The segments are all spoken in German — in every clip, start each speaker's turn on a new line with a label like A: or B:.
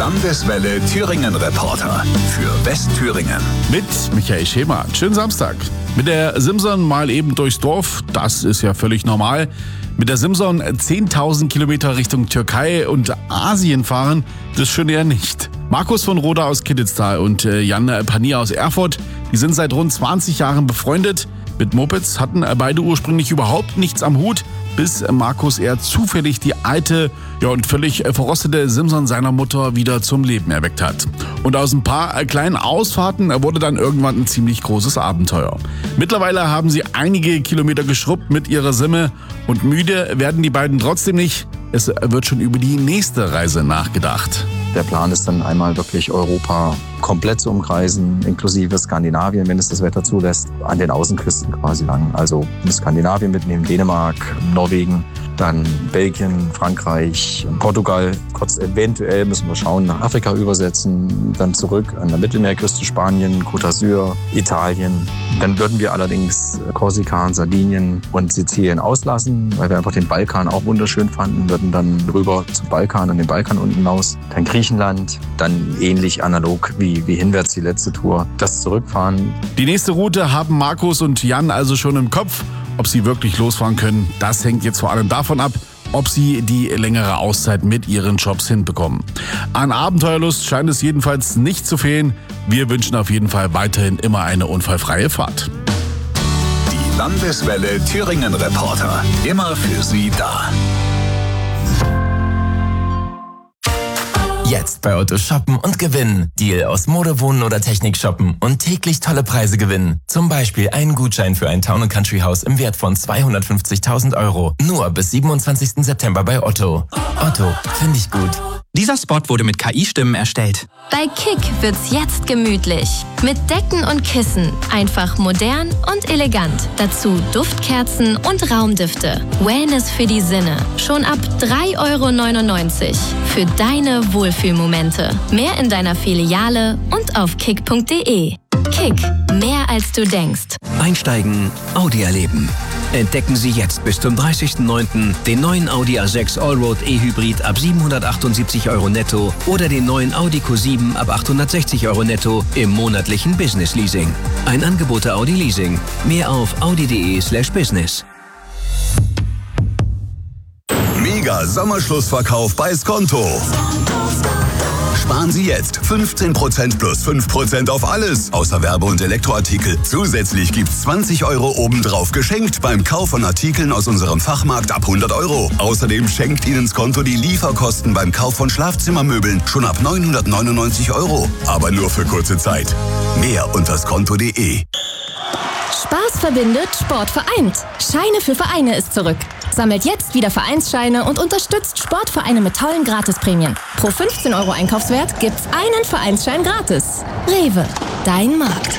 A: Landeswelle Thüringen Reporter für Westthüringen.
B: Mit Michael Schemer. Schönen Samstag. Mit der Simson mal eben durchs Dorf, das ist ja völlig normal. Mit der Simson 10.000 Kilometer Richtung Türkei und Asien fahren, das schon eher nicht. Markus von Roda aus Kidditztal und Jan Panier aus Erfurt, die sind seit rund 20 Jahren befreundet. Mit Mopeds hatten beide ursprünglich überhaupt nichts am Hut, bis Markus eher zufällig die alte und völlig verrostete Simson seiner Mutter wieder zum Leben erweckt hat. Und aus ein paar kleinen Ausfahrten wurde dann irgendwann ein ziemlich großes Abenteuer. Mittlerweile haben sie einige Kilometer geschrubbt mit ihrer Simme und müde werden die beiden trotzdem nicht. Es wird schon über die nächste Reise nachgedacht.
C: Der Plan ist dann einmal wirklich Europa komplett zu umkreisen, inklusive Skandinavien, wenn es das Wetter zulässt, an den Außenküsten quasi lang. Also Skandinavien mitnehmen, Dänemark, Norwegen, dann Belgien, Frankreich, Portugal. Kurz eventuell müssen wir schauen, nach Afrika übersetzen, dann zurück an der Mittelmeerküste, Spanien, Côte d'Azur, Italien. Dann würden wir allerdings Korsika, Sardinien und Sizilien auslassen, weil wir einfach den Balkan auch wunderschön fanden, würden dann rüber zum Balkan und den Balkan unten hinaus. Dann Griechenland, dann ähnlich analog wie hinwärts die letzte Tour, das Zurückfahren.
B: Die nächste Route haben Markus und Jan also schon im Kopf. Ob sie wirklich losfahren können, das hängt jetzt vor allem davon ab, ob sie die längere Auszeit mit ihren Jobs hinbekommen. An Abenteuerlust scheint es jedenfalls nicht zu fehlen. Wir wünschen auf jeden Fall weiterhin immer eine unfallfreie Fahrt.
A: Die Landeswelle Thüringen Reporter, immer für Sie da.
D: Jetzt bei Otto shoppen und gewinnen. Deal aus Mode, Wohnen oder Technik shoppen und täglich tolle Preise gewinnen. Zum Beispiel einen Gutschein für ein Town & Country Haus im Wert von 250.000 €. Nur bis 27. September bei Otto. Otto, finde ich gut.
E: Dieser Spot wurde mit KI-Stimmen erstellt.
F: Bei Kick wird's jetzt gemütlich. Mit Decken und Kissen. Einfach modern und elegant. Dazu Duftkerzen und Raumdüfte. Wellness für die Sinne. Schon ab 3,99 € für deine Wohlfühlmomente. Mehr in deiner Filiale und auf kick.de. Kick, mehr als du denkst.
G: Einsteigen, Audi erleben. Entdecken Sie jetzt bis zum 30.09. den neuen Audi A6 Allroad E-Hybrid ab 778 € netto oder den neuen Audi Q7 ab 860 € netto im monatlichen Business Leasing. Ein Angebot der Audi Leasing. Mehr auf audi.de/business.
A: Mega Sommerschlussverkauf bei Skonto. Sparen Sie jetzt 15% plus 5% auf alles, außer Werbe- und Elektroartikel. Zusätzlich gibt's 20 € obendrauf geschenkt beim Kauf von Artikeln aus unserem Fachmarkt ab 100 €. Außerdem schenkt Ihnen Skonto die Lieferkosten beim Kauf von Schlafzimmermöbeln schon ab 999 €. Aber nur für kurze Zeit. Mehr unter skonto.de.
H: Spaß verbindet, Sport vereint. Scheine für Vereine ist zurück. Sammelt jetzt wieder Vereinsscheine und unterstützt Sportvereine mit tollen Gratisprämien. Pro 15 € Einkaufswert gibt's einen Vereinsschein gratis. Rewe, dein Markt.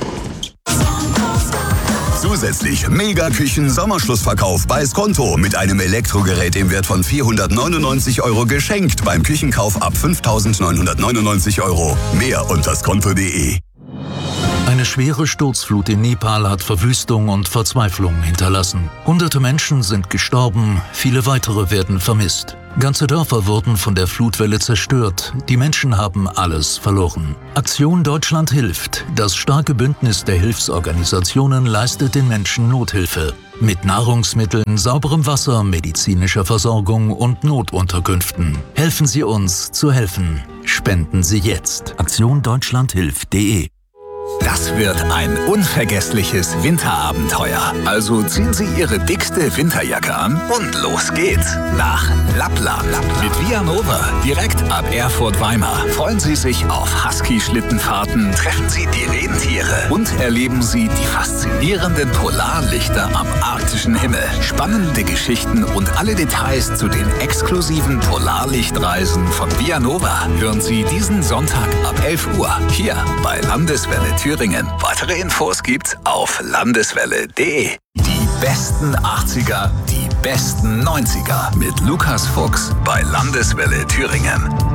A: Zusätzlich Mega-Küchen-Sommerschlussverkauf bei Skonto mit einem Elektrogerät im Wert von 499 € geschenkt beim Küchenkauf ab 5.999 €. Mehr unter skonto.de.
I: Eine schwere Sturzflut in Nepal hat Verwüstung und Verzweiflung hinterlassen. Hunderte Menschen sind gestorben, viele weitere werden vermisst. Ganze Dörfer wurden von der Flutwelle zerstört. Die Menschen haben alles verloren. Aktion Deutschland hilft. Das starke Bündnis der Hilfsorganisationen leistet den Menschen Nothilfe. Mit Nahrungsmitteln, sauberem Wasser, medizinischer Versorgung und Notunterkünften. Helfen Sie uns zu helfen. Spenden Sie jetzt. aktiondeutschlandhilft.de.
A: Das wird ein unvergessliches Winterabenteuer. Also ziehen Sie Ihre dickste Winterjacke an und los geht's nach Lappland. Mit Vianova, direkt ab Erfurt-Weimar. Freuen Sie sich auf Husky-Schlittenfahrten, treffen Sie die Rentiere und erleben Sie die faszinierenden Polarlichter am arktischen Himmel. Spannende Geschichten und alle Details zu den exklusiven Polarlichtreisen von Vianova hören Sie diesen Sonntag ab 11 Uhr hier bei Landeswelle Thüringen. Weitere Infos gibt's auf landeswelle.de. Die besten 80er, die besten 90er mit Lukas Fuchs bei Landeswelle Thüringen.